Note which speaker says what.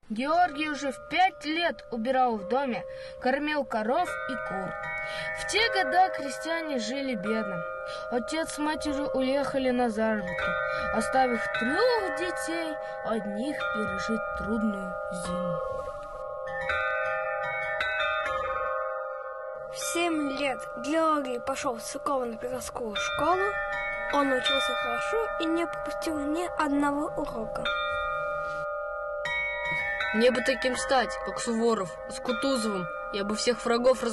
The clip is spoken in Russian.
Speaker 1: Георгий уже в 5 лет убирал в доме, кормил коров и кур. В те годы крестьяне жили бедно. Отец с матерью уехали на заработки, оставив 3 детей, одних пережить трудную зиму.
Speaker 2: В 7 лет Георгий пошел в церковно-приходскую школу. Он учился хорошо и не пропустил ни одного урока.
Speaker 3: Мне бы таким стать, как Суворов, с Кутузовым. Я бы всех врагов